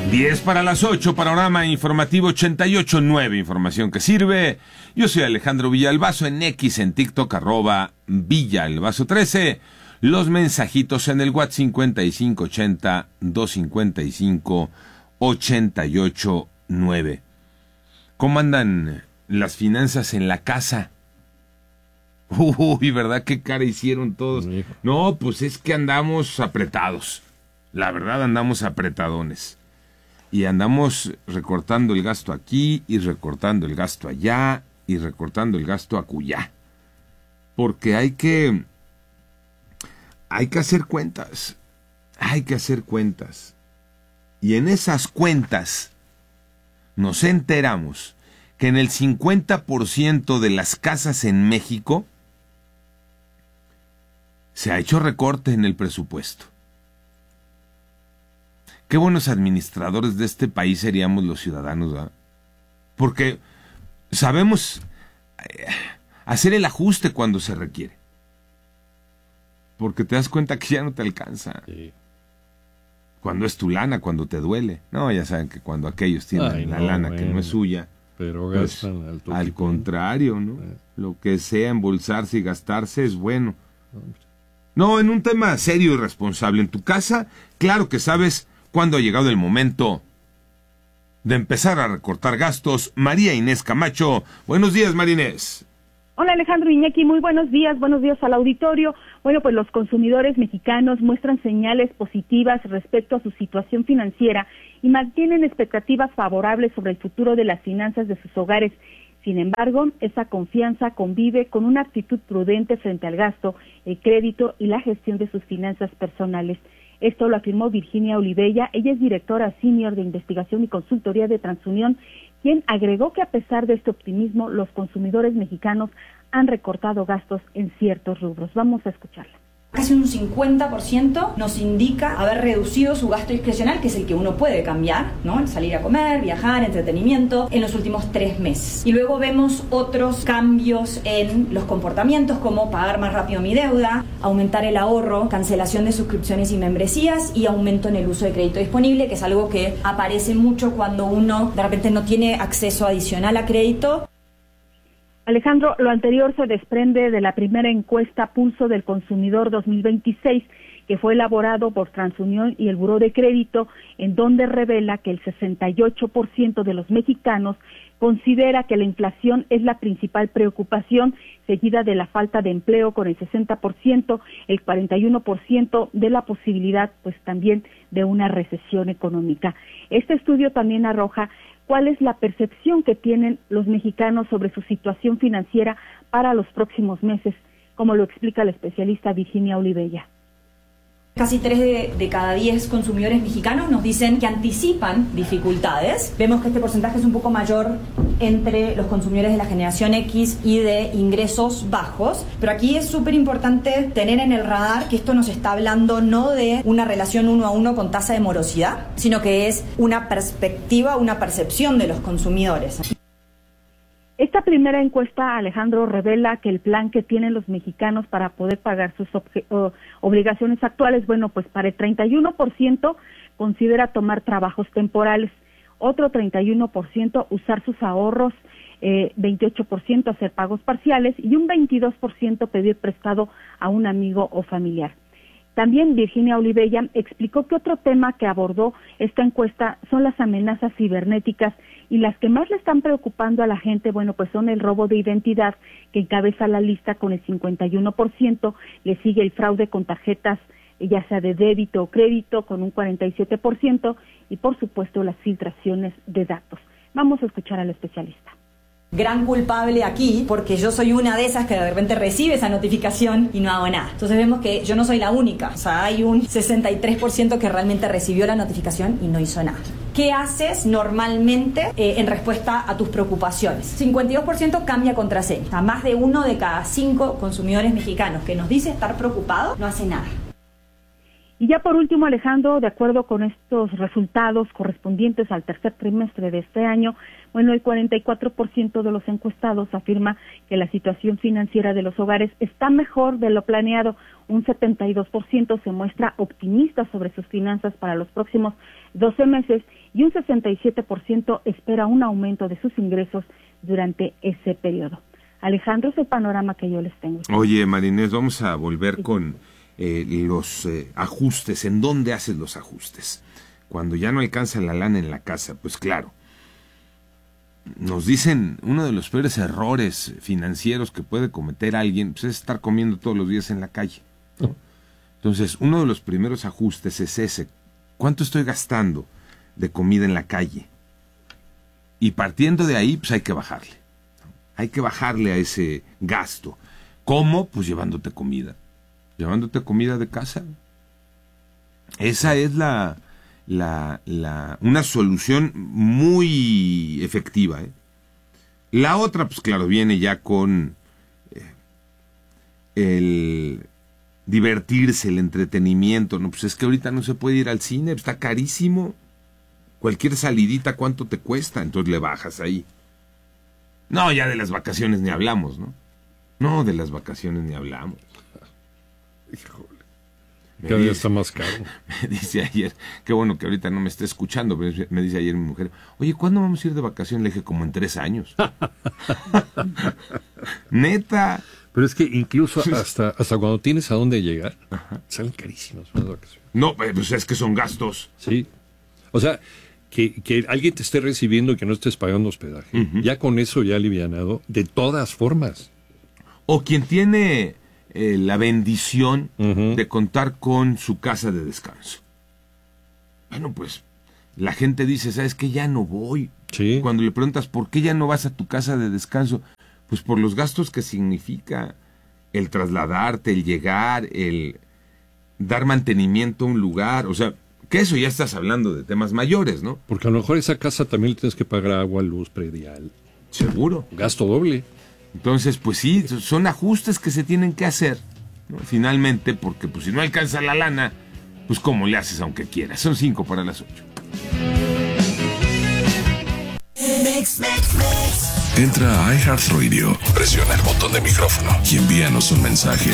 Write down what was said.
10 para las 8, panorama informativo 88.9, información que sirve. Yo soy Alejandro Villalbazo, en X, en TikTok, @Villalbazo13. Los mensajitos en el WhatsApp 5580-255-889. ¿Cómo andan las finanzas en la casa? Uy, ¿verdad? ¿Qué cara hicieron todos? No, pues es que andamos apretados. La verdad, andamos apretadones. Y andamos recortando el gasto aquí, y recortando el gasto allá, y recortando el gasto acullá. Porque hay que hacer cuentas. Hay que hacer cuentas. Y en esas cuentas nos enteramos que en el 50% de las casas en México se ha hecho recorte en el presupuesto. Qué buenos administradores de este país seríamos los ciudadanos, ¿verdad? Porque sabemos hacer el ajuste cuando se requiere. Porque te das cuenta que ya no te alcanza. Sí. Cuando es tu lana, cuando te duele. No, ya saben que cuando aquellos tienen lana que no es suya, pero pues, al contrario, ¿no? Lo que sea embolsarse y gastarse es bueno. No, en un tema serio y responsable. En tu casa, claro que sabes cuándo ha llegado el momento de empezar a recortar gastos. María Inés Camacho. Buenos días, María Inés. Hola, Alejandro Iñaki, muy buenos días al auditorio. Bueno, pues los consumidores mexicanos muestran señales positivas respecto a su situación financiera y mantienen expectativas favorables sobre el futuro de las finanzas de sus hogares. Sin embargo, esa confianza convive con una actitud prudente frente al gasto, el crédito y la gestión de sus finanzas personales. Esto lo afirmó Virginia Olivella. Ella es directora senior de investigación y consultoría de Transunión, quien agregó que a pesar de este optimismo, los consumidores mexicanos han recortado gastos en ciertos rubros. Vamos a escucharla. Casi un 50% nos indica haber reducido su gasto discrecional, que es el que uno puede cambiar, ¿no? Salir a comer, viajar, entretenimiento, en los últimos 3 meses. Y luego vemos otros cambios en los comportamientos, como pagar más rápido mi deuda, aumentar el ahorro, cancelación de suscripciones y membresías y aumento en el uso de crédito disponible, que es algo que aparece mucho cuando uno de repente no tiene acceso adicional a crédito. Alejandro, lo anterior se desprende de la primera encuesta Pulso del Consumidor 2026, que fue elaborado por Transunión y el Buró de Crédito, en donde revela que el 68% de los mexicanos considera que la inflación es la principal preocupación, seguida de la falta de empleo con el 60%, el 41% de la posibilidad, pues también, de una recesión económica. Este estudio también arroja cuál es la percepción que tienen los mexicanos sobre su situación financiera para los próximos meses, como lo explica la especialista Virginia Olivella. Casi 3 de cada 10 consumidores mexicanos nos dicen que anticipan dificultades. Vemos que este porcentaje es un poco mayor entre los consumidores de la generación X y de ingresos bajos, pero aquí es súper importante tener en el radar que esto nos está hablando no de una relación 1 a 1 con tasa de morosidad, sino que es una perspectiva, una percepción de los consumidores. Esta primera encuesta, Alejandro, revela que el plan que tienen los mexicanos para poder pagar sus obligaciones actuales, bueno, pues para el 31% considera tomar trabajos temporales, otro 31% usar sus ahorros, 28% hacer pagos parciales y un 22% pedir prestado a un amigo o familiar. También Virginia Olivella explicó que otro tema que abordó esta encuesta son las amenazas cibernéticas y las que más le están preocupando a la gente, bueno, pues son el robo de identidad, que encabeza la lista con el 51%, le sigue el fraude con tarjetas, ya sea de débito o crédito, con un 47%, y por supuesto las filtraciones de datos. Vamos a escuchar al especialista. Gran culpable aquí, porque yo soy una de esas que de repente recibe esa notificación y no hago nada. Entonces vemos que yo no soy la única, o sea, hay un 63% que realmente recibió la notificación y no hizo nada. ¿Qué haces normalmente en respuesta a tus preocupaciones? 52% cambia contraseña. O sea, más de 1 de cada 5 consumidores mexicanos que nos dice estar preocupado no hace nada. Y ya por último, Alejandro, de acuerdo con estos resultados correspondientes al tercer trimestre de este año, bueno, el 44% de los encuestados afirma que la situación financiera de los hogares está mejor de lo planeado. Un 72% se muestra optimista sobre sus finanzas para los próximos 12 meses y un 67% espera un aumento de sus ingresos durante ese periodo. Alejandro, es el panorama que yo les tengo. Oye, Marinés, vamos a volver con los ajustes. ¿En dónde haces los ajustes? Cuando ya no alcanza la lana en la casa, pues claro. Nos dicen, uno de los peores errores financieros que puede cometer alguien pues, es estar comiendo todos los días en la calle, ¿no? Entonces, uno de los primeros ajustes es ese. ¿Cuánto estoy gastando de comida en la calle? Y partiendo de ahí, pues hay que bajarle. Hay que bajarle a ese gasto. ¿Cómo? Pues llevándote comida. Llevándote comida de casa. Esa es una solución muy efectiva, ¿eh? La otra, pues claro, viene ya con el divertirse, el entretenimiento. No, pues es que ahorita no se puede ir al cine, está carísimo. Cualquier salidita, ¿cuánto te cuesta? Entonces le bajas ahí. No, ya de las vacaciones ni hablamos, ¿no? No, de las vacaciones ni hablamos. Híjole. Cada día está más caro. Me dice ayer, qué bueno que ahorita no me esté escuchando, pero me dice ayer mi mujer, oye, ¿cuándo vamos a ir de vacaciones? Le dije, como en 3 años. Neta. Pero es que incluso hasta cuando tienes a dónde llegar, salen carísimas las vacaciones. No, pues es que son gastos. Sí. O sea, que alguien te esté recibiendo y que no estés pagando hospedaje. Ya con eso ya alivianado, de todas formas. O quien tiene la bendición de contar con su casa de descanso. Bueno, pues la gente dice, ¿sabes qué? Ya no voy. Sí. Cuando le preguntas, ¿por qué ya no vas a tu casa de descanso? Pues por los gastos que significa el trasladarte, el llegar, el dar mantenimiento a un lugar. O sea, que eso ya estás hablando de temas mayores, ¿no? Porque a lo mejor esa casa también le tienes que pagar agua, luz, predial. Seguro. Gasto doble. Entonces, pues sí, son ajustes que se tienen que hacer, ¿no? Finalmente, porque pues si no alcanza la lana, pues ¿cómo le haces aunque quieras? Son 5 para las 8. Entra a iHeartRadio, presiona el botón de micrófono y envíanos un mensaje.